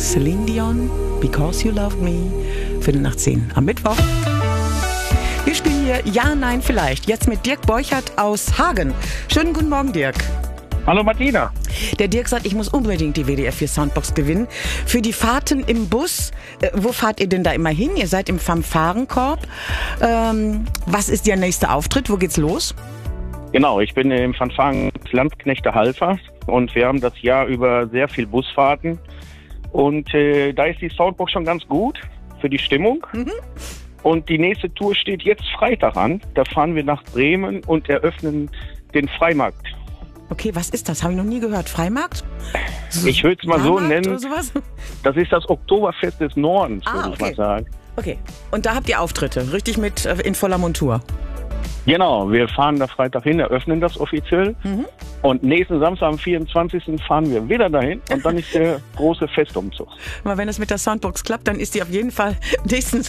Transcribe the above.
Celine Dion, Because You Loved Me, 10:10 am Mittwoch. Wir spielen hier Ja, Nein, Vielleicht. Jetzt mit Dirk Borchert aus Hagen. Schönen guten Morgen, Dirk. Hallo Martina. Der Dirk sagt, ich muss unbedingt die WDR 4 Soundbox gewinnen. Für die Fahrten im Bus, wo fahrt ihr denn da immer hin? Ihr seid im Fanfarenkorb. Was ist der nächste Auftritt? Wo geht's los? Genau, ich bin im Fanfaren Landknechte Halfers und wir haben das Jahr über sehr viel Busfahrten. Und da ist die Soundbox schon ganz gut für die Stimmung. Und die nächste Tour steht jetzt Freitag an. Da fahren wir nach Bremen und eröffnen den Freimarkt. Okay, was ist das? Habe ich noch nie gehört. Freimarkt? Ich würde es mal so nennen. Oder sowas? Das ist das Oktoberfest des Nordens, würde ich okay. mal sagen. Okay. Und da habt ihr Auftritte, richtig mit in voller Montur? Genau, wir fahren da Freitag hin, eröffnen das offiziell. Und nächsten Samstag am 24. fahren wir wieder dahin und dann ist der große Festumzug. Aber wenn es mit der Soundbox klappt, dann ist die auf jeden Fall nächsten